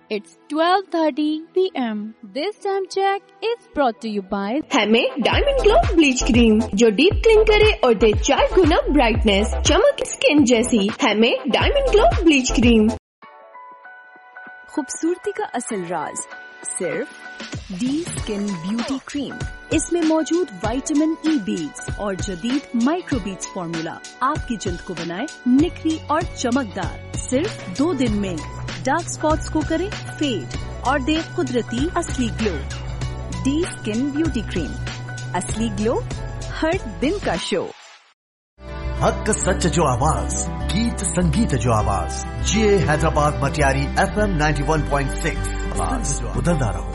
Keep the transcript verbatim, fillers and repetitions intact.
It's twelve thirty p m This time check is brought to you by हैमे diamond glow bleach cream जो deep clean करे और दे चार गुना brightness, चमक skin जैसी। हैमे diamond glow bleach cream. खूबसूरती का असल राज सिर्फ डी स्किन ब्यूटी क्रीम। इसमें मौजूद विटामिन ई बीड्स और जदीद माइक्रो बीड्स फॉर्मूला आपकी जल्द को बनाए निखरी और चमकदार। सिर्फ दो दिन में डार्क स्पॉट्स को करे फेड और दे कुदरती असली glow. D skin beauty cream, असली ग्लो हर दिन का शो। हक सच जो आवाज, गीत संगीत जो आवाज, जे Hyderabad Matiari F M ninety one point six. आवाज बदलता रहो।